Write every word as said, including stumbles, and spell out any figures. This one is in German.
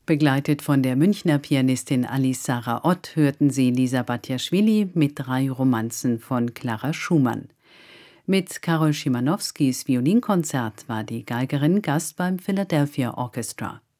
Begleitet von der Münchner Pianistin Alice Sarah Ott hörten Sie Lisa Batjaschwili mit drei Romanzen von Clara Schumann. Mit Karol Szymanowskis Violinkonzert war die Geigerin Gast beim Philadelphia Orchestra.